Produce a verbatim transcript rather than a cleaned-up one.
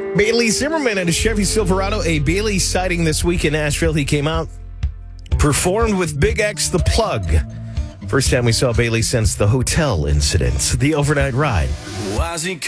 Bailey Zimmerman and a Chevy Silverado, a Bailey sighting this week in Nashville. He came out, performed with Big X the Plug. First time we saw Bailey since the hotel incident, the overnight ride.